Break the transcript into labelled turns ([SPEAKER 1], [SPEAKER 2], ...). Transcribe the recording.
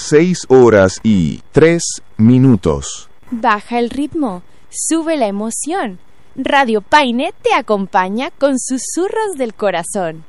[SPEAKER 1] 6:03.
[SPEAKER 2] Baja el ritmo, sube la emoción. Radio Paine te acompaña con susurros del corazón.